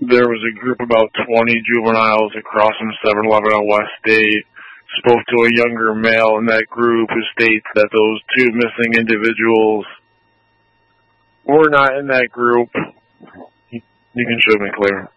there was a group of about 20 juveniles across from 7-Eleven on West State. Spoke to a younger male in that group who states that those two missing individuals were not in that group. You can show me, Claire.